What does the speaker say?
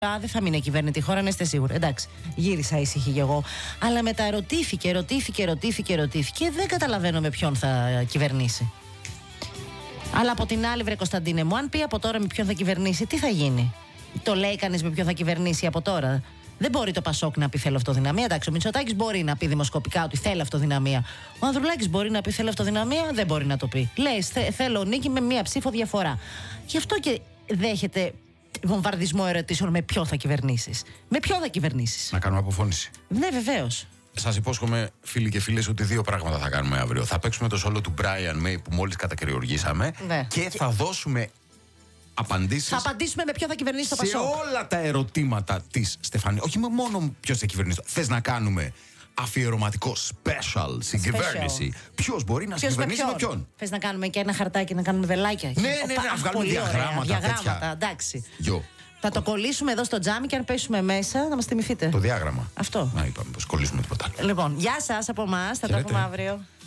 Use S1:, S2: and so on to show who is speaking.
S1: δεν θα μείνει κυβέρνητη η χώρα, να είστε σίγουροι. Εντάξει, γύρισα ήσυχη κι εγώ. Αλλά μετά ερωτήθηκε. Δεν καταλαβαίνω με ποιον θα κυβερνήσει. Αλλά από την άλλη, βρε Κωνσταντίνε μου, αν πει από τώρα με ποιον θα κυβερνήσει, τι θα γίνει? Το λέει κανείς με ποιον θα κυβερνήσει από τώρα? Δεν μπορεί το Πασόκ να πει θέλω αυτοδυναμία. Εντάξει, ο Μητσοτάκης μπορεί να πει δημοσκοπικά ότι θέλει αυτοδυναμία. Ο Ανδρουλάκης μπορεί να πει θέλω αυτοδυναμία, δεν μπορεί να το πει. Λέει θέλω νίκη με μία ψήφο διαφορά. Γι' αυτό και δέχεται βομβαρδισμό ερωτήσεων με ποιον θα κυβερνήσεις. Με ποιον θα κυβερνήσεις?
S2: Να κάνουμε αποφώνηση.
S1: Ναι, βεβαίως.
S2: Σας υπόσχομαι, φίλοι και φίλες, ότι δύο πράγματα θα κάνουμε αύριο. Θα παίξουμε το σόλο του Brian May που μόλις κατακυριουργήσαμε,
S1: ναι.
S2: Και θα δώσουμε απαντήσεις.
S1: Θα απαντήσουμε με ποιο θα κυβερνήσει το
S2: σε
S1: Πασόκ.
S2: όλα τα ερωτήματα της Στεφανία. Όχι μόνο ποιος θα κυβερνήσει. Θες να κάνουμε αφιερωματικό special συγκυβέρνηση? Ποιος μπορεί να συγκυβερνήσει με ποιον?
S1: Θες να κάνουμε και ένα χαρτάκι να κάνουμε βελάκια?
S2: Ναι, να βγάλουμε διαγράμματα.
S1: Εντάξει.
S2: Γιο.
S1: Θα το κολλήσουμε εδώ στο τζάμι και αν πέσουμε μέσα να μας θυμηθείτε.
S2: Το διάγραμμα.
S1: Αυτό.
S2: Να είπαμε πως κολλήσουμε τίποτα άλλο.
S1: Λοιπόν, γεια σας από εμάς. Θα τα πούμε αύριο.